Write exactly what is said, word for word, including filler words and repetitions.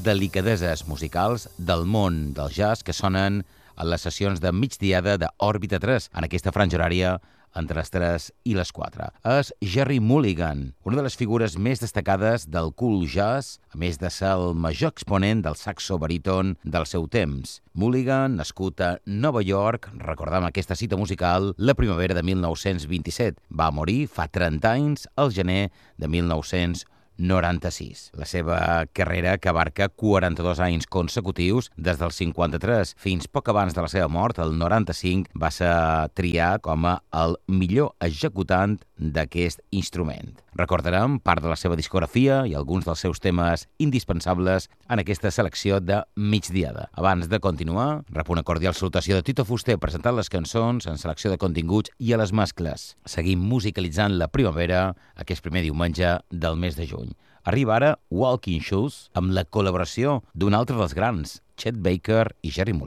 delicadeses musicals del món del jazz que sonen a les sessions de migdiada d'Òrbita tres, en aquesta franja horària entre les tres i les quatre. És Gerry Mulligan, una de les figures més destacades del cool jazz, a més de ser el major exponent del saxo baríton del seu temps. Mulligan, nascut a Nova York, recordam aquesta cita musical, la primavera de mil nou-cents vint-i-set. Va morir fa trenta anys, al gener de mil nou-cents noranta-sis. La seva carrera, que abarca quaranta-dos anys consecutius, des del cinquanta-tres fins poc abans de la seva mort, el noranta-cinc, va ser triat com a el millor executant d'aquest instrument. Recordarem part de la seva discografia i alguns dels seus temes indispensables en aquesta selecció de migdiada. Abans de continuar, rep una cordial salutació de Tito Fuster presentant les cançons en selecció de continguts i a les mescles. Seguim musicalitzant la primavera aquest primer diumenge del mes de juny. Arriba ara Walking Shoes amb la col·laboració d'un altre dels grans, Chet Baker i Gerry Mulligan.